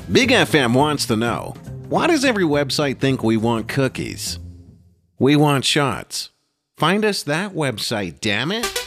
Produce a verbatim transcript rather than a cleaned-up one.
Big F M wants to know, why does every website think we want cookies? We want shots. Find us that website, damn it!